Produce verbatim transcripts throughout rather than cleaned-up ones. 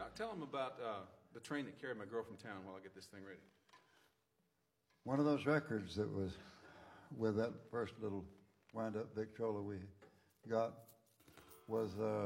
Doc, tell them about uh, the train that carried my girl from town while I get this thing ready. One of those records that was with that first little wind-up Victrola we got was uh,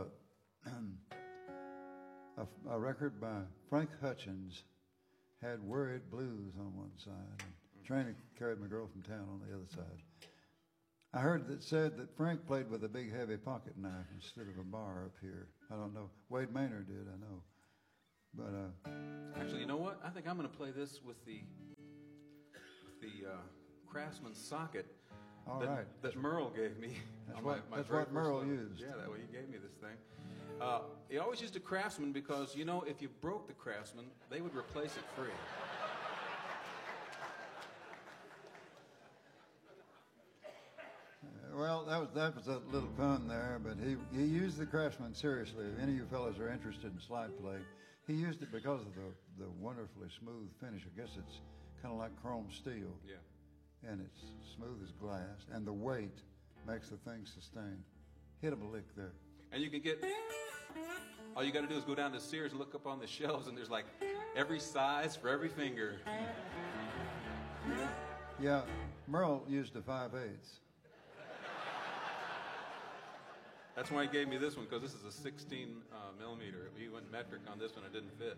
a, a record by Frank Hutchins, had Worried Blues on one side, and the train that carried my girl from town on the other side. I heard that said that Frank played with a big heavy pocket knife instead of a bar up here. I don't know. Wade Maynard did, I know. But uh, actually, you know what? I think I'm going to play this with the the uh, Craftsman socket all that, right. that Merle gave me. That's on what, my, my that's very what first Merle one. used. Yeah, that way he gave me this thing. Uh, he always used a Craftsman because, you know, if you broke the Craftsman, they would replace it free. Well, that was that was a little pun there, but he he used the Craftsman seriously. If any of you fellas are interested in slide play, he used it because of the the wonderfully smooth finish. I guess it's kind of like chrome steel. Yeah. And it's smooth as glass, and the weight makes the thing sustain. Hit him a lick there. And you can get. All you got to do is go down to Sears and look up on the shelves, and there's like every size for every finger. Yeah, Merle used a five eighths. That's why he gave me this one, because this is a sixteen uh, millimeter. He went metric on this one. It didn't fit.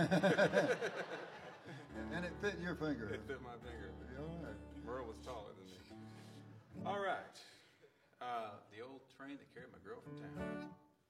And it fit your finger. It fit my finger. All right. Merle was taller than me. All right. Uh, the old train that carried my girl from town.